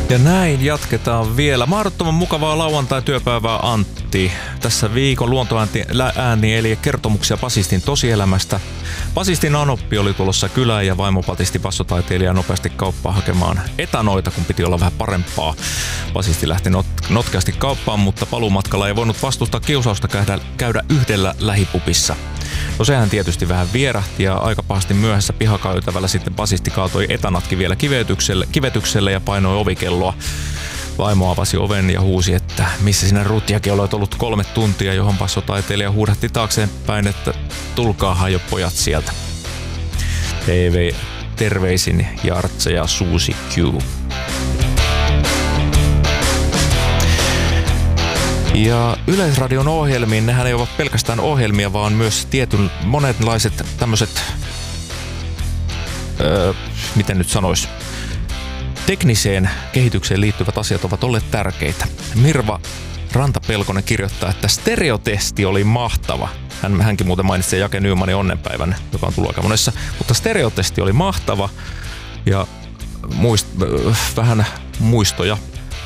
Ja näin jatketaan vielä. Mahdottoman mukavaa lauantai-työpäivää, Antti. Tässä viikon luontoääni eli kertomuksia basistin tosielämästä. Basistin Anoppi oli tulossa kylään ja vaimo patisti bassotaiteilijaa nopeasti kauppaan hakemaan etanoita, kun piti olla vähän parempaa. Basisti lähti notkeasti kauppaan, mutta paluumatkalla ei voinut vastustaa kiusausta käydä yhdellä lähipupissa. No sehän tietysti vähän vierähti ja aika pahasti myöhässä pihakäytävällä sitten basisti kaatoi etanatkin vielä kivetykselle ja painoi ovikelloa. Vaimo avasi oven ja huusi, että missä sinä rutjakin olet ollut 3 tuntia, johon bassotaiteilija huudahti taakseen päin, että tulkaahan jo pojat sieltä. Terveisin Jartse ja Suusi Q. Ja Yleisradion ohjelmiin, nehän ei ole pelkästään ohjelmia, vaan myös monenlaiset tämmöiset, miten nyt sanois, tekniseen kehitykseen liittyvät asiat ovat olleet tärkeitä. Mirva Rantapelkonen kirjoittaa, että stereotesti oli mahtava. Hänkin muuten mainitsi Jake Nymanin onnenpäivän, joka on tullut aika monessa, mutta stereotesti oli mahtava ja vähän muistoja.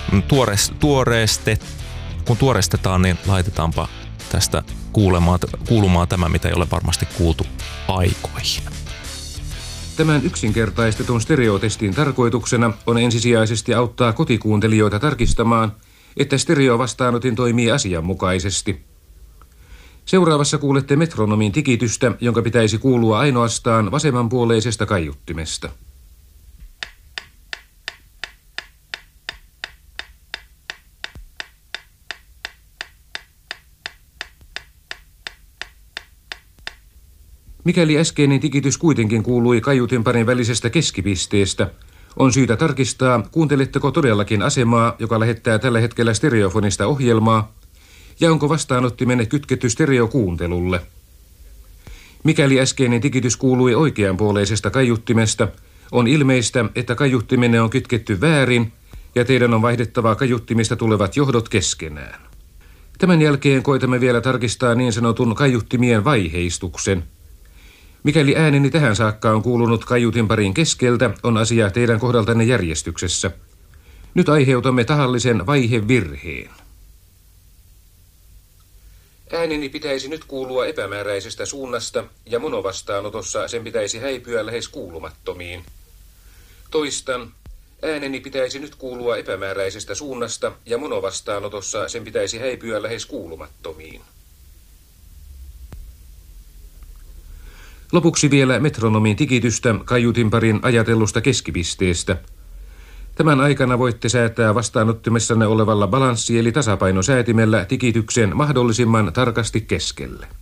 Kun tuorestetaan, niin laitetaanpa tästä kuulumaan tämä, mitä ei ole varmasti kuultu aikoihin. Tämän yksinkertaistetun stereotestin tarkoituksena on ensisijaisesti auttaa kotikuuntelijoita tarkistamaan, että stereovastaanotin toimii asianmukaisesti. Seuraavassa kuulette metronomin tikitystä, jonka pitäisi kuulua ainoastaan vasemmanpuoleisesta kaiuttimesta. Mikäli äskeinen tikitys kuitenkin kuului kaiutinparin välisestä keskipisteestä, on syytä tarkistaa, kuunteletteko todellakin asemaa, joka lähettää tällä hetkellä stereofonista ohjelmaa, ja onko vastaanottimenne kytketty stereokuuntelulle. Mikäli äskeinen tikitys kuului oikeanpuoleisesta kaiuttimesta, on ilmeistä, että kaiuttimenne on kytketty väärin, ja teidän on vaihdettava kaiuttimista tulevat johdot keskenään. Tämän jälkeen koitamme vielä tarkistaa niin sanotun kaiuttimien vaiheistuksen. Mikäli ääneni tähän saakka on kuulunut kaiutinparin keskeltä, on asia teidän kohdaltanne järjestyksessä. Nyt aiheutamme tahallisen vaihevirheen. Ääneni pitäisi nyt kuulua epämääräisestä suunnasta ja monovastaanotossa sen pitäisi häipyä lähes kuulumattomiin. Toistan, ääneni pitäisi nyt kuulua epämääräisestä suunnasta ja monovastaanotossa sen pitäisi häipyä lähes kuulumattomiin. Lopuksi vielä metronomin tikitystä kaiutinparin ajatellusta keskipisteestä. Tämän aikana voitte säätää vastaanottimessanne olevalla balanssi- eli tasapainosäätimellä tikityksen mahdollisimman tarkasti keskelle.